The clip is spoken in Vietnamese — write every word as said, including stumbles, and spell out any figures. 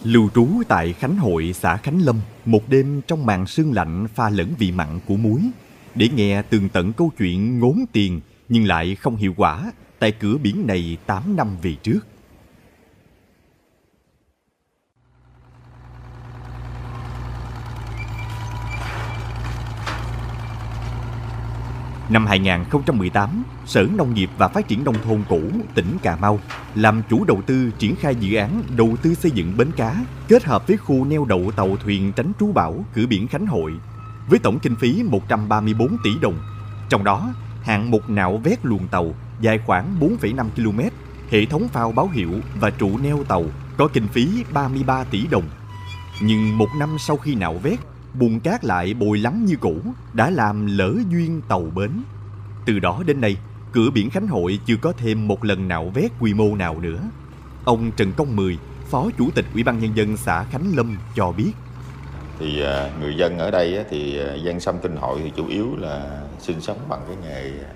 Lưu trú tại Khánh Hội, xã Khánh Lâm, một đêm trong màn sương lạnh pha lẫn vị mặn của muối, để nghe tường tận câu chuyện ngốn tiền nhưng lại không hiệu quả tại cửa biển này tám năm về trước. Năm hai nghìn không trăm mười tám, Sở Nông nghiệp và Phát triển Nông thôn cũ tỉnh Cà Mau làm chủ đầu tư triển khai dự án đầu tư xây dựng bến cá kết hợp với khu neo đậu tàu thuyền tránh trú bão cửa biển Khánh Hội với tổng kinh phí một trăm ba mươi bốn tỷ đồng. Trong đó, hạng mục nạo vét luồng tàu dài khoảng bốn phẩy năm ki lô mét, hệ thống phao báo hiệu và trụ neo tàu có kinh phí ba mươi ba tỷ đồng. Nhưng một năm sau khi nạo vét, bùn cát lại bồi lắng như cũ, đã làm lỡ duyên tàu bến. Từ đó đến nay, cửa biển Khánh Hội chưa có thêm một lần nạo vét quy mô nào nữa. Ông Trần Công Mười, Phó Chủ tịch Ủy ban Nhân dân xã Khánh Lâm cho biết. Thì người dân ở đây thì dân sâm Kinh Hội thì chủ yếu là sinh sống bằng cái nghề